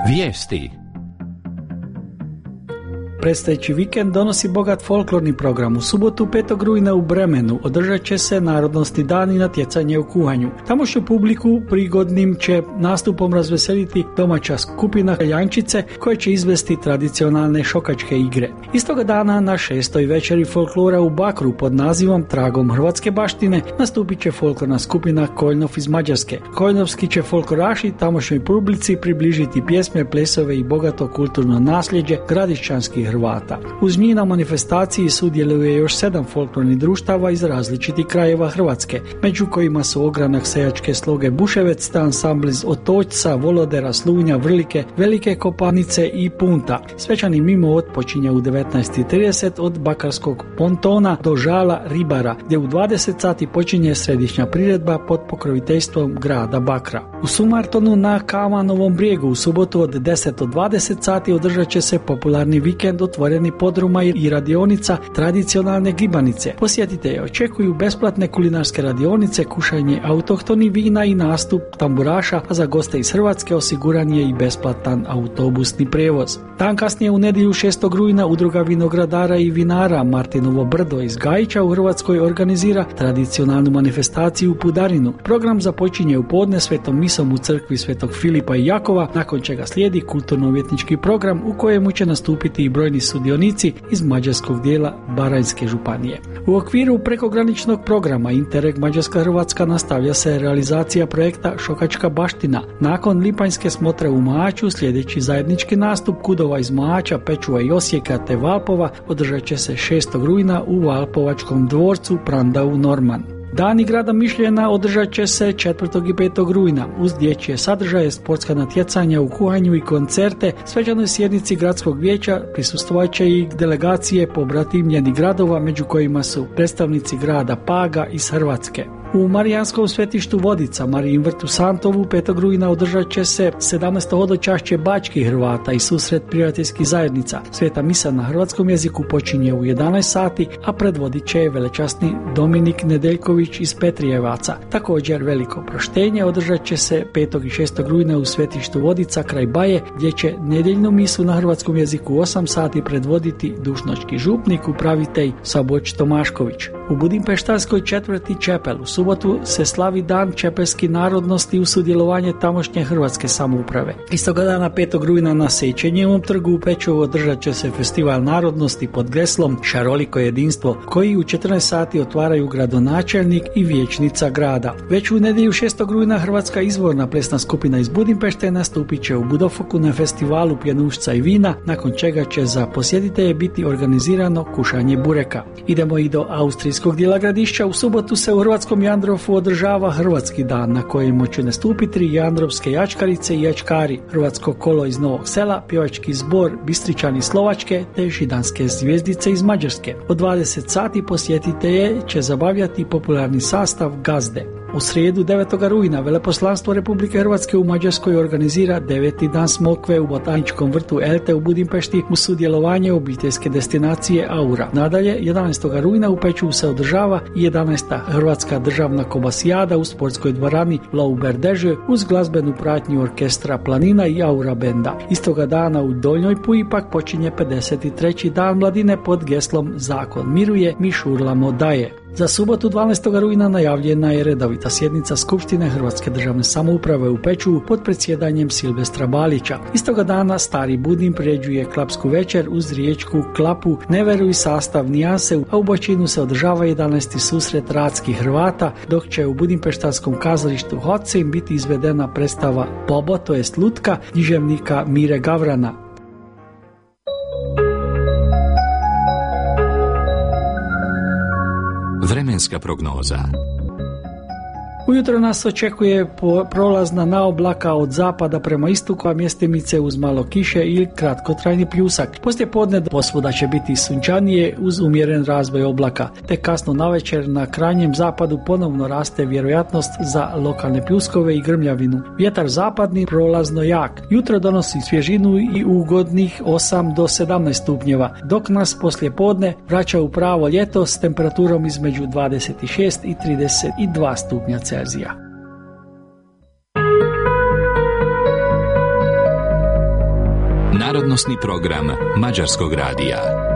Vijesti. Predstojeći vikend donosi bogat folklorni program. U subotu 5. rujna u Bremenu održat će se narodnosni dan i natjecanje u kuhanju. Tamošnju publiku prigodnim će nastupom razveseliti domaća skupina Jančice koja će izvesti tradicionalne šokačke igre. Istoga dana na 6. večeri folklora u Bakru pod nazivom Tragom hrvatske baštine nastupit će folklorna skupina Koljnov iz Mađarske. Koljnovski će folkloraši tamošnjoj publici približiti pjesme, plesove i bogato kulturno nasljeđe gradišćanskih Hrvata. Uz njih na manifestaciji sudjeluje još 7 folklornih društava iz različitih krajeva Hrvatske, među kojima su ogranak seljačke sloge Buševec, te ansambl iz Otočca, Volodera, Slunja, Vrlike, Velike Kopanice i Punta. Svečani mimohod počinje u 19:30 od Bakarskog pontona do Žala Ribara, gdje u 20 sati počinje središnja priredba pod pokroviteljstvom grada Bakra. U Sumartonu na Kavanovom brijegu u subotu od 10 do 20 sati održat će se popularni vikend otvoreni podruma i radionica tradicionalne gibanice. Posjetitelje očekuju besplatne kulinarske radionice, kušanje autohtonih vina i nastup tamburaša, a za goste iz Hrvatske osiguran je i besplatan autobusni prijevoz. Dan kasnije u nedjelju 6. rujna udruga vinogradara i vinara Martinovo brdo iz Gajića u Hrvatskoj organizira tradicionalnu manifestaciju u Pudarinu. Program započinje u podne svetom misom u crkvi Svetog Filipa i Jakova, nakon čega slijedi kulturno-umjetnički program u kojemu će nastupiti i brojni sudionici iz mađarskog dijela Baranjske županije. U okviru prekograničnog programa Interreg Mađarska-Hrvatska nastavlja se realizacija projekta Šokačka baština. Nakon lipanjske smotre u Mohaču sljedeći zajednički nastup KUD-ova iz Mohača, Pečuva i Osijeka te Valpova održat će se 6. rujna u Valpovačkom dvorcu Prandau Norman. Dani grada Mišljena održat će se 4. i 5. rujna. Uz dječje sadržaje, sportska natjecanja u kuhanju i koncerte, svečanoj sjednici gradskog vijeća prisustvovat će i delegacije pobratimljenih gradova, među kojima su predstavnici grada Paga iz Hrvatske. U Marijanskom svetištu Vodica, Marijin vrt u Santovu, 5. rujna održat će se 17. hodočašće bačkih Hrvata i susret prijateljskih zajednica. Sveta misa na hrvatskom jeziku počinje u 11 sati, a predvodit će velečasni Dominik Nedeljković iz Petrijevaca. Također veliko proštenje održat će se 5. i 6. rujna u svetištu Vodica kraj Baje, gdje će nedjeljnu misu na hrvatskom jeziku 8 sati predvoditi dušnočki župnik, upravitelj Saboć Tomašković. U Budimpeštanskoj četvrti Čepel u subotu se slavi Dan čepelski narodnosti u sudjelovanje tamošnje hrvatske samouprave. Istoga dana 5. rujna na Sečenjevom trgu u Pečuvu održat će se festival narodnosti pod geslom Šaroliko jedinstvo, koji u 14 sati otvaraju gradonačelnik i vijećnica grada. Već u nedjelju 6. rujna hrvatska izvorna plesna skupina iz Budimpešte nastupit će u Budofoku na festivalu pjenušca i vina, nakon čega će za posjetitelje biti organizirano kušanje bureka. Idemo i do austrijskog dijela Gradišća. U subotu se u hrvatskom Jandrofu održava Hrvatski dan na kojem će nastupiti jandrovske jačkarice i jačkari, hrvatsko kolo iz Novog Sela, pjevački zbor Bistričani Slovačke te židanske zvijezdice iz Mađarske. Od 20 sati posjetitelje će zabavljati popularni sastav Gazde. U srijedu 9. rujna Veleposlanstvo Republike Hrvatske u Mađarskoj organizira 9. dan smokve u botaničkom vrtu Elte u Budimpešti u sudjelovanje obiteljske destinacije Aura. Nadalje, 11. rujna u Pečuvu se održava 11. Hrvatska državna kobasijada u sportskoj dvorani Lauberdeže uz glazbenu pratnju orkestra Planina i Aura benda. Istoga dana u Donjoj Puji pak počinje 53. dan mladine pod geslom Zakon miruje, mi šurlamo daje. Za subotu 12. rujna najavljena je redovita sjednica Skupštine Hrvatske državne samouprave u Pečuvu pod predsjedanjem Silvestra Balića. Istoga dana Stari Budim priređuje klapsku večer uz riječku klapu Neveru i sastav Nijanse, a u Bočinu se održava 11. susret radskih Hrvata, dok će u Budimpeštanskom kazalištu Hocim biti izvedena predstava Bobo, to jest Lutka, književnika Mire Gavrana. Vremenska prognoza. Ujutro nas očekuje prolazna naoblaka od zapada prema istoku, a mjestimice uz malo kiše ili kratkotrajni pljusak. Poslije podne posvuda će biti sunčanije uz umjeren razvoj oblaka, te kasno navečer na krajnjem zapadu ponovno raste vjerojatnost za lokalne pljuskove i grmljavinu. Vjetar zapadni prolazno jak. Jutro donosi svježinu i ugodnih 8 do 17 stupnjeva, dok nas poslije podne vraća u pravo ljeto s temperaturom između 26 i 32 stupnja Celzija. Narodnosni program Mađarskog radija.